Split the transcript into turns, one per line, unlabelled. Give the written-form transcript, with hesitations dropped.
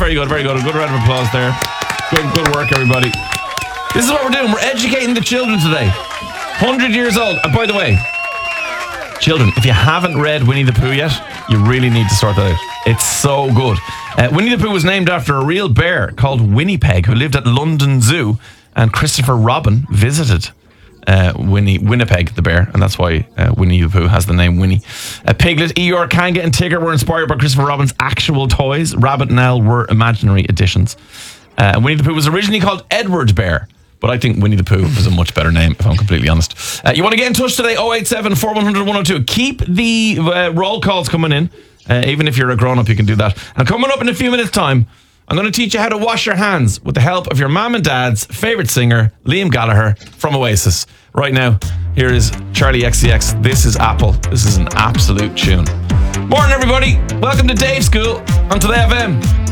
very good, very good. A good round of applause there. Good work, everybody. This is what we're doing. We're educating the children today. 100 years old. And by the way, children, if you haven't read Winnie the Pooh yet, you really need to sort that out. It's so good. Winnie the Pooh was named after a real bear called Winnipeg, who lived at London Zoo, and Christopher Robin visited Winnipeg, the bear, and that's why Winnie the Pooh has the name Winnie. Piglet, Eeyore, Kanga and Tigger were inspired by Christopher Robin's actual toys. Rabbit and Owl were imaginary additions. Winnie the Pooh was originally called Edward Bear, but I think Winnie the Pooh is a much better name, if I'm completely honest. You want to get in touch today? 087 4100 102. Keep the roll calls coming in. Even if you're a grown-up, you can do that. And coming up in a few minutes' time, I'm going to teach you how to wash your hands with the help of your mum and dad's favourite singer, Liam Gallagher from Oasis. Right now, here is Charlie XCX. This is Apple. This is an absolute tune. Morning, everybody. Welcome to Dave School on Today FM.